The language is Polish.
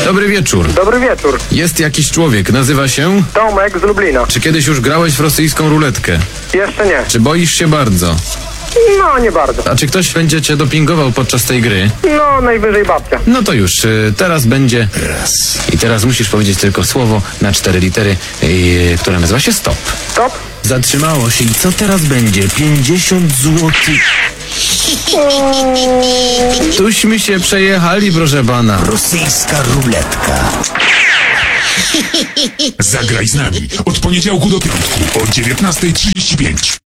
Dobry wieczór. Dobry wieczór. Jest jakiś człowiek, nazywa się? Tomek z Lublina. Czy kiedyś już grałeś w rosyjską ruletkę? Jeszcze nie. Czy boisz się bardzo? No, nie bardzo. A czy ktoś będzie cię dopingował podczas tej gry? No, najwyżej babcia. No to już, teraz będzie raz. I teraz musisz powiedzieć tylko słowo na 4 litery, które nazywa się stop. Stop. Zatrzymało się. I co teraz będzie? 50 złotych. Tuśmy się przejechali, proszę pana. Rosyjska ruletka. Zagraj z nami od poniedziałku do piątku o 19:35.